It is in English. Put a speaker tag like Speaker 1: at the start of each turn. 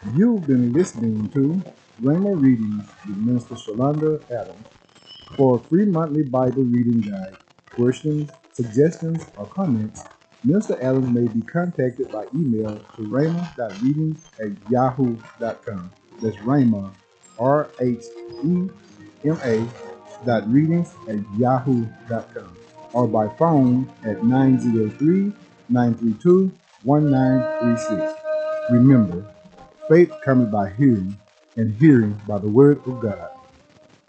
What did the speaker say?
Speaker 1: You've been listening to Rhema Readings with Minister Shalonda Adams. For a free monthly Bible reading guide, questions, suggestions, or comments, Minister Adams may be contacted by email to rhema.readings@yahoo.com. That's Rhema, RHEMA .readings@yahoo.com, or by phone at 903-932-1936. Remember, faith cometh by hearing, and hearing by the word of God.